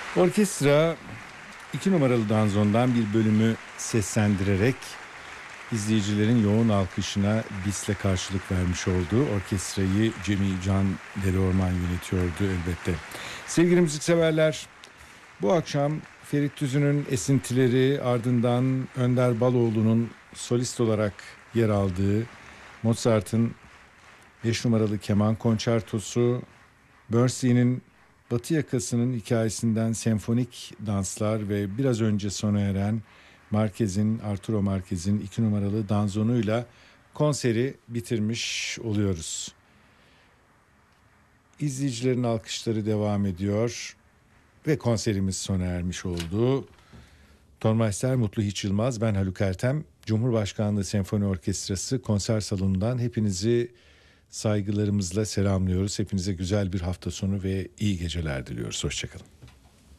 Orkestra 2 numaralı danzondan bir bölümü seslendirerek izleyicilerin yoğun alkışına bisle karşılık vermiş oldu. Orkestrayı Cemil Can Deliorman yönetiyordu elbette. Sevgili müzikseverler, bu akşam Ferit Tüzün'ün esintileri, ardından Önder Baloğlu'nun solist olarak yer aldığı Mozart'ın 5 numaralı keman konçertosu, Bernstein'in Batı Yakası'nın hikayesinden senfonik danslar ve biraz önce sona eren Arturo Márquez'in 2 numaralı danzonuyla konseri bitirmiş oluyoruz. İzleyicilerin alkışları devam ediyor ve konserimiz sona ermiş oldu. Tonmeister Mutlu Hiç Yılmaz, ben Haluk Ertem. Cumhurbaşkanlığı Senfoni Orkestrası konser salonundan hepinizi saygılarımızla selamlıyoruz. Hepinize güzel bir hafta sonu ve iyi geceler diliyoruz. Hoşçakalın.